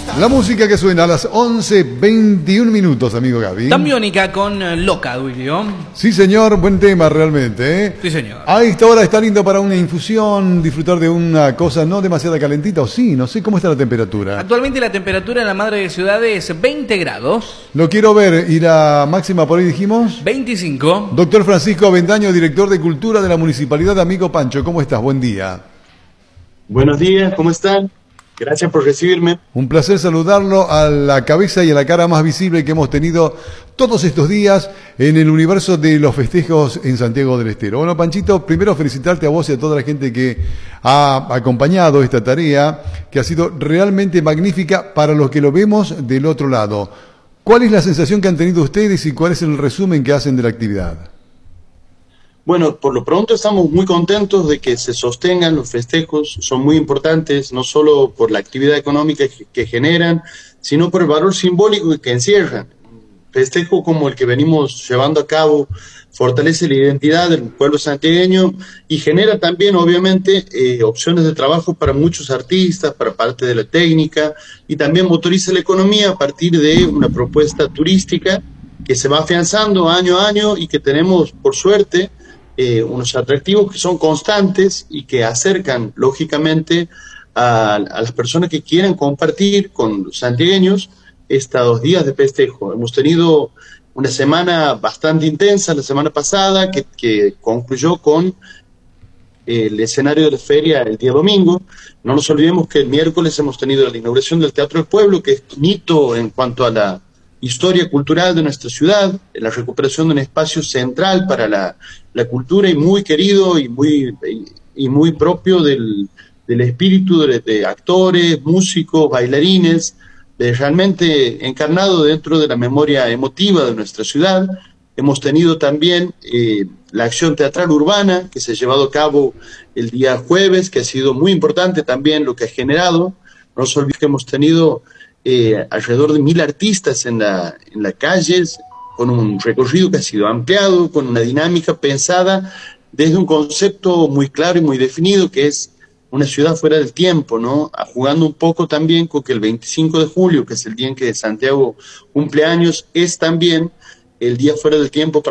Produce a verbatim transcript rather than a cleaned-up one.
La música que suena a las once veintiún minutos, amigo Gaby. Tambiónica con eh, Loca, Duilio. Sí, señor, buen tema realmente, ¿eh? Sí, señor. A esta hora está lindo para una infusión, disfrutar de una cosa no demasiado calentita, o sí, no sé cómo está la temperatura. Actualmente la temperatura en la madre de ciudad es veinte grados. Lo quiero ver, y la máxima por ahí dijimos. veinticinco. Doctor Francisco Avendaño, director de Cultura de la Municipalidad de Amigo Pancho, ¿cómo estás? Buen día. Buenos días, ¿cómo están? Gracias por recibirme. Un placer saludarlo a la cabeza y a la cara más visible que hemos tenido todos estos días en el universo de los festejos en Santiago del Estero. Bueno, Panchito, primero felicitarte a vos y a toda la gente que ha acompañado esta tarea, que ha sido realmente magnífica para los que lo vemos del otro lado. ¿Cuál es la sensación que han tenido ustedes y cuál es el resumen que hacen de la actividad? Bueno, por lo pronto estamos muy contentos de que se sostengan los festejos, son muy importantes, no solo por la actividad económica que, que generan, sino por el valor simbólico que encierran. Un festejo como el que venimos llevando a cabo fortalece la identidad del pueblo santiagueño y genera también, obviamente, eh, opciones de trabajo para muchos artistas, para parte de la técnica, y también motoriza la economía a partir de una propuesta turística que se va afianzando año a año y que tenemos, por suerte, Eh, unos atractivos que son constantes y que acercan lógicamente a, a las personas que quieren compartir con los santiagueños estos días de festejo. Hemos tenido una semana bastante intensa la semana pasada que, que concluyó con el escenario de la feria el día domingo. No nos olvidemos que el miércoles hemos tenido la inauguración del Teatro del Pueblo, que es un hito en cuanto a la historia cultural de nuestra ciudad, la recuperación de un espacio central para la, la cultura y muy querido y muy, y, y muy propio del, del espíritu de, de actores, músicos, bailarines, de realmente encarnado dentro de la memoria emotiva de nuestra ciudad. Hemos tenido también eh, la acción teatral urbana que se ha llevado a cabo el día jueves, que ha sido muy importante también lo que ha generado. No se olviden que hemos tenido Eh, alrededor de mil artistas en la, en las calles, con un recorrido que ha sido ampliado, con una dinámica pensada desde un concepto muy claro y muy definido, que es una ciudad fuera del tiempo, ¿no? Jugando un poco también con que el veinticinco de julio, que es el día en que Santiago cumple años, es también el día fuera del tiempo